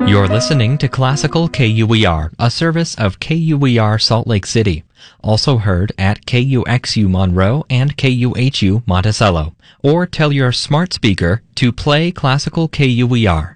You're listening to Classical KUER, a service of KUER Salt Lake City, also heard at KUXU Monroe and KUHU Monticello. Or tell your smart speaker to play Classical KUER.